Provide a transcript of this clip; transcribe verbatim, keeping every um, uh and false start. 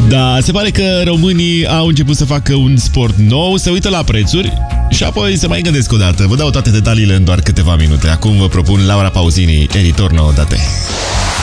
Da, se pare că românii au început să facă un sport nou, se uită la prețuri și apoi se mai gândesc o dată. Vă dau toate detaliile în doar câteva minute. Acum vă propun Laura Pausini, E ritorno da te.